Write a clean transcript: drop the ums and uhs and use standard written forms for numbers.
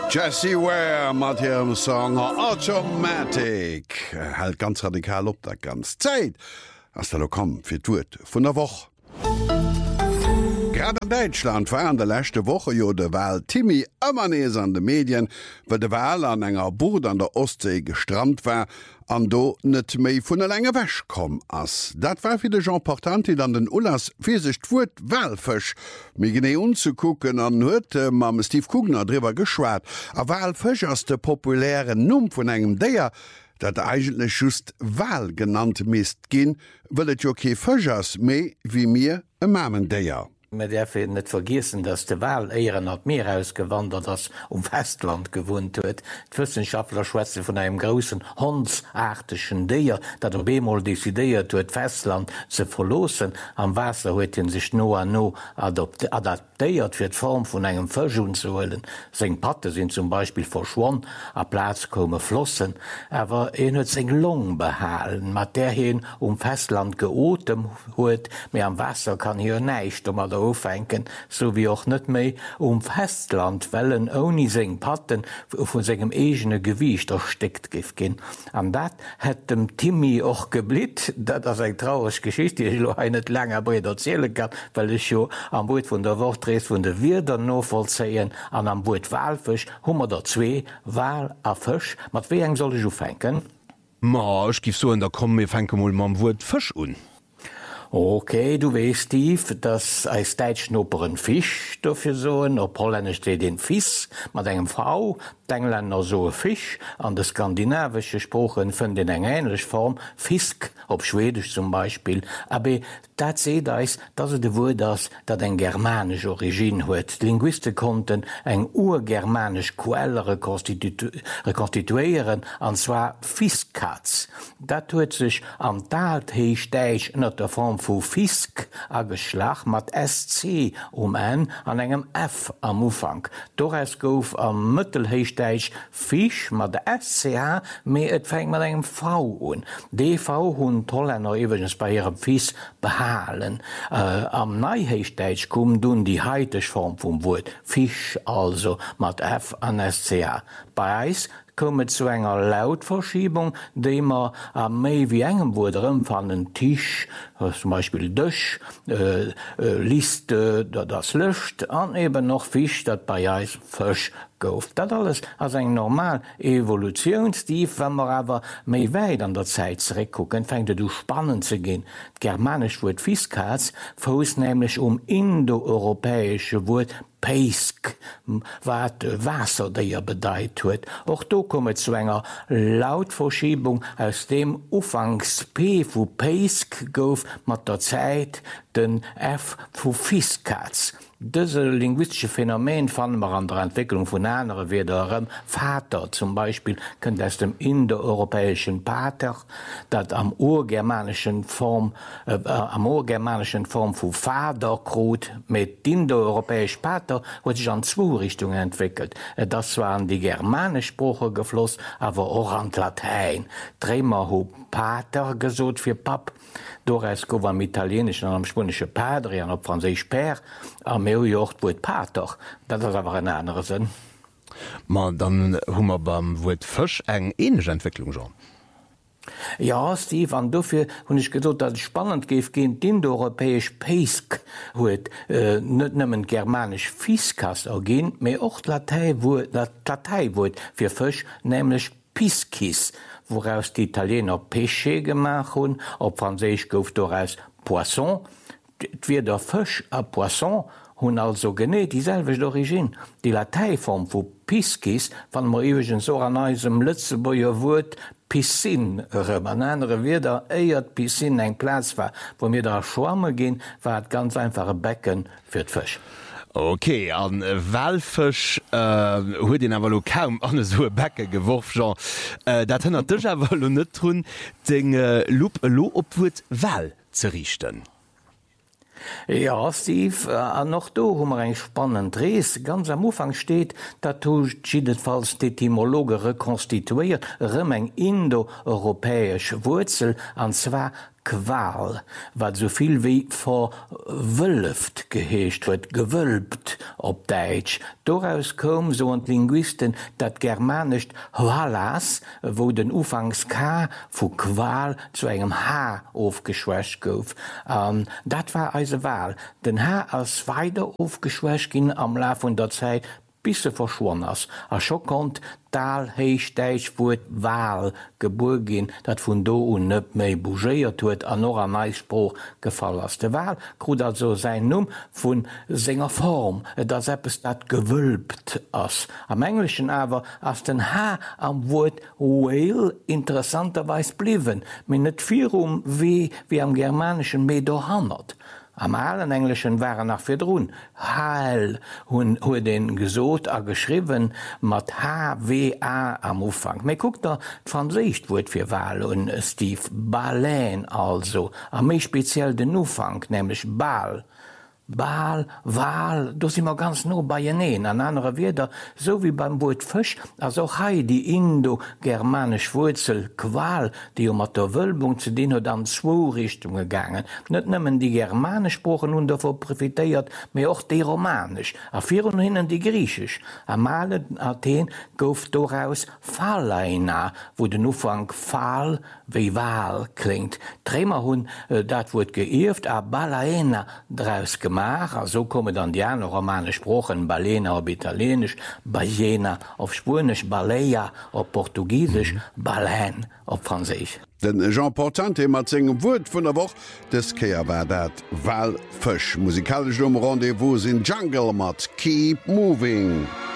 Jessie Ware mat hirem Song Automatic hält ganz radikal op der ganz Zeit ass der Lokam fir tuet vun der Woch. Grad an Deutschland war an der lächte Woche jo de Wahl Timmy ëmmer nees an de Medien, wer de Wahl an enger Boot an der Ostsee gestrandt war, an do net méi vun der Länge wäch kom ass. Dat war fir de Jean Portanti an den Ullas fir sich d'Wurt Walfëch mé genné unzukucken an huet mam Steve Kugner drwer geschwaart. A Walfëch ass de populären Numm vun engem Déier, dat eigentlich just Wal genannt mist ginn, wëllet jo ke Fëchers méi wie mir e Mamendéier. Man darf nicht vergessen, dass der Wal eher nach Meer ausgewandert als Festland gewohnt wird. Die Wissenschaftler schwätzen von einem großen hundsartigen Tier, das er einmal dezidiert hat, Festland zu verlassen. Am Wasser hat er sich noch an noch adaptiert für die Form von einem Fisch zu holen. Seine Patten sind zum Beispiel verschwunden, an Platz kommen Flossen. Aber er hat seine Lungen behalten, mit der er Festland geatem hat. Mehr am Wasser kann hier nicht, aufhängen, so wie auch nicht mehr Festland wellen ohne seg Patten von segem eigenen Gewicht erstickt gin. An dat hat dem Timmy auch geblit, dat as eng traurige Geschichte ich nicht länger Brett erzählen kann, weil ich jo am Boot von der Wortrees von der Wirder no vollzeien an am Boot Walfisch hummer der 2 Wal a Fisch, mat wie eng soll ich aufhängen? Ma ich gif so in der komme fenke mam Wort Fisch un. Okay, du weißt, Steve, dass als Deutsch noperen Fisch dafür so, op Holländisch steht den Fiss, mit einem V, die Engländer so Fisch, an der skandinavische Sprachen finden eine ähnliche Form, Fisk, auf Schwedisch zum Beispiel, aber das seht euch, dass es Wort ist, das eine germanische Origine hat. Die Linguisten konnten eine urgermanische Quelle rekonstituieren, und zwar Fiskatz. Das hat sich am Althochdeutsch nach der Form von Fisk angeschlagen mit SC an engem F am Anfang. Daraus gouf am Mittelhochdeutsch Fisch mit der SCH, mehr et fängt mit engem V an. Die V hun Holländer übrigens bei ihrem Fisch behalen. Am Neuhochdeutsch kommt nun die heutige Form vom Wort Fisch, also mit F an SCH. Bei uns kommen zu einer Lautverschiebung, die man mehr wie engem Wort rumfallen, Tisch, zum Beispiel Tisch, Liste, das Licht, und eben noch Fisch, das bei uns Fisch gouf. Das alles als ein normal Evolutionstief, wenn wir aber mehr weit an der Zeit zurückgucken, fängt es spannend zu gehen. Das germanische Wort Fiskatz fußt nämlich indoeuropäische Wort Peisk, was Wasser, der ja bedeutet wird. Auch da kommt zu einer Lautverschiebung, aus dem Ufangs P von Peisk gouf mit der Zeit den F von Fiskatz. Diese linguistische Phänomen fanden wir an der Entwicklung von anderen wiederum. Vater zum Beispiel kommt aus dem indoeuropäischen Pater, das am urgermanischen Form von Vater krut mit indoeuropäisch Pater hat sich an 2 Richtungen entwickelt. Das waren die germanische Sprache geflossen, aber auch an Latein. Dreimal hat Pater gesucht für Pap. Dores go am Italienisch an am Spanische Padre, an op Franzisch Père, am Jocht Wort Pater. Dat is aber ein anderer Sinn. Man dann hummer beim Wort Fisch eng ähnliche Entwicklung schon. Ja, Steve, an dafür hun ich gedacht, dass es spannend geht, gegen den indoeuropäisch Peisk huet nicht nur germanisch Fiskas ergehen, mehr auch Lateinwort für Fisch, nämlich Piskis, woraus die Italiener Pesce gemacht haben, auf Französisch gouf daraus Poisson. Weder Fisch a Poisson haben also genau dieselbe Origine. Die Lateinform von Piskis, wenn wir übrigens so an unserem Lützeburger Wort Piscine an andere wieder eiert Piscine ein Platz war, wo wir da schwammen gehen, war es ganz einfache Becken für den Fisch. Okay, an Walfisch huet den awer kaum an so Bäcke geworfen. Dat hënner Dich awer net tun de Lo opwurt Wal ze richten. Ja, Steve, noch da haben wir ein spannendes Rees. Ganz am Anfang steht, dass jedenfalls die Etymologen rekonstituiert, eine indoeuropäische Wurzel, und zwar Qual, wat soviel wie verwölft geheescht huet, gewölbt op Deitsch. Doraus kom so und Linguisten dat Germanisch Halas, wo den Ufangs K vu Qual zu engem H aufgeschwächt gouf. Dat war eise Wahl. Den H als weiter aufgeschwächt gin am La von der Zeit bisse verschwonnen ass. A scho kont Dal heichdeich wurt Wahl geborg gin, dat vun do un nëpp méi bougéiert huet an noch an Neispruch gefall ass. De Wahl krut also se Numm vun senger Form, dat seppes dat gewölbt ass. Am Englischen awer ass den H am Wort Whale interessanterweis bliwen, min net virum wie am Germanischen méi dohannert. Am allen Englischen waren nach firdrun. Heil hun den gesot a geschriven mat HWA am Ufang. Me guckt da Fransicht wurt fir Wahl und Steve Balein also. A méi speziell den Ufang, nämlich Ball. Bal, Wahl, do si immer ganz no bei jeneen, an andere Wider, so wie beim Wort Fisch, als auch hei die indo-germanisch Wurzel Qual, die mat der Wölbung zu den oder an zwo Richtung gegangen. Net nëmmen die germanisch Sprachen und davor profitiert, mir auch die romanisch, a virun hinnen die griechisch. Am malen Athen gouf doraus Faleina, wo den Ufang Fall wie Wahl klingt. Trämer hun dat wurt geirft, a Balaena draus gemacht. So kommen dann die romane Sprachen, Balena auf Italienisch, Ballena auf Spanisch, Baleia auf Portugiesisch, Baleine auf Französisch. Den Jean Portante mat segem Wut vun der Woch des Keier war dat Walfëch. Musikalisch Rendezvous in Jungle mat Keep Moving.